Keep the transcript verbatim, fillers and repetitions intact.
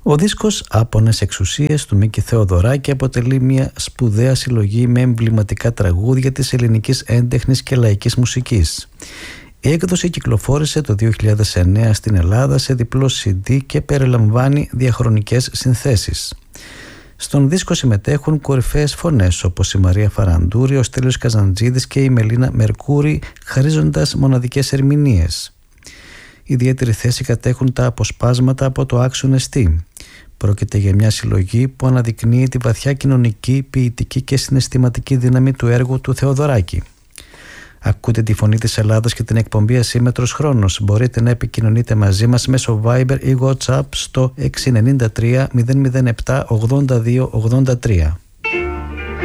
Ο δίσκος «Άπονες εξουσίες» του Μίκη Θεοδωράκη αποτελεί μια σπουδαία συλλογή με εμβληματικά τραγούδια της ελληνικής έντεχνης και λαϊκής μουσικής. Η έκδοση κυκλοφόρησε το δύο χιλιάδες εννέα στην Ελλάδα σε διπλό σι ντι και περιλαμβάνει διαχρονικές συνθέσεις. Στον δίσκο συμμετέχουν κορυφαίες φωνές όπως η Μαρία Φαραντούρη, ο Στέλιος Καζαντζίδης και η Μελίνα Μερκούρη, χαρίζοντας μοναδικές ερμηνείες. Ιδιαίτερη θέση κατέχουν τα αποσπάσματα από το Άξιον Εστί. Πρόκειται για μια συλλογή που αναδεικνύει τη βαθιά κοινωνική, ποιητική και συναισθηματική δύναμη του έργου του Θεοδωράκη. Ακούτε τη φωνή της Ελλάδας και την εκπομπή Ασύμμετρος Χρόνος. Μπορείτε να επικοινωνείτε μαζί μας μέσω Viber ή WhatsApp στο έξι εννιά τρία μηδέν μηδέν επτά ογδόντα δύο ογδόντα τρία.